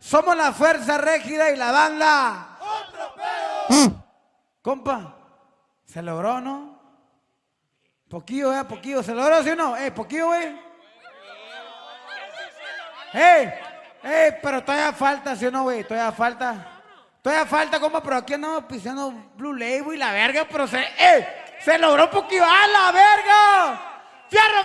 Somos la fuerza rígida y la banda. ¡Otro pedo! Compa, ¿se logró, no? Poquillo, poquillo. ¿Se logró, sí o no? Poquillo, güey. Pero todavía falta, ¿sí o no, güey? Todavía falta, compa, pero aquí andamos pisando Blue Label y la verga, pero se logró poquillo. ¡A la verga! ¡Fierro!